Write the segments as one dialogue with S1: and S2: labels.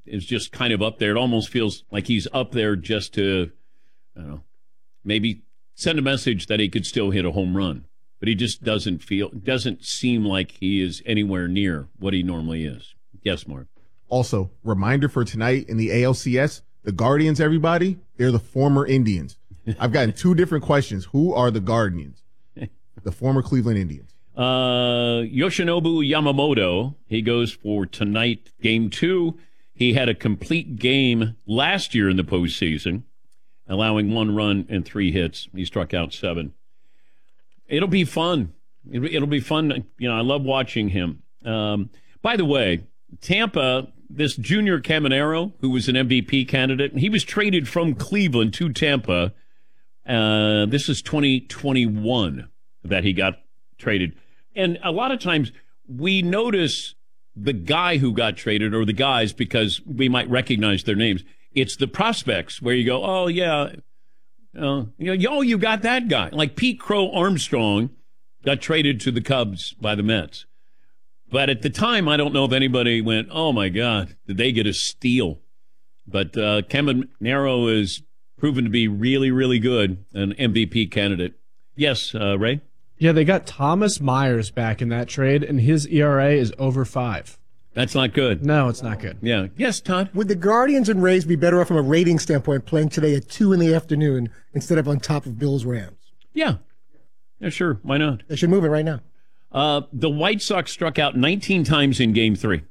S1: is just kind of up there. It almost feels like he's up there just to, I don't know, maybe send a message that he could still hit a home run. But he just doesn't seem like he is anywhere near what he normally is. Yes, Mark.
S2: Also, reminder for tonight in the ALCS, the Guardians, everybody, they're the former Indians. I've gotten two different questions. Who are the Guardians? The former Cleveland Indians.
S1: Yoshinobu Yamamoto, he goes for tonight, game 2. He had a complete game last year in the postseason, allowing 1 run and 3 hits. He struck out 7. It'll be fun. It'll be fun. You know, I love watching him. By the way, Tampa, this Junior Caminero, who was an MVP candidate, he was traded from Cleveland to Tampa. This is 2021 that he got traded. And a lot of times we notice the guy who got traded or the guys because we might recognize their names. It's the prospects where you go, oh, yeah, you got that guy. Like Pete Crow Armstrong got traded to the Cubs by the Mets. But at the time, I don't know if anybody went, oh, my God, did they get a steal? But Caminero is proven to be really, really good, an MVP candidate. Yes, Ray?
S3: Yeah, they got Thomas Myers back in that trade, and his ERA is over 5.
S1: That's not good.
S3: No, it's not good.
S1: Yeah. Yes, Todd?
S4: Would the Guardians and Rays be better off from a rating standpoint playing today at 2 in the afternoon instead of on top of Bills-Rams?
S1: Yeah. Yeah, sure. Why not?
S4: They should move it right now.
S1: The White Sox struck out 19 times in Game 3.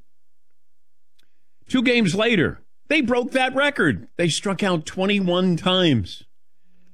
S1: 2 games later, they broke that record. They struck out 21 times.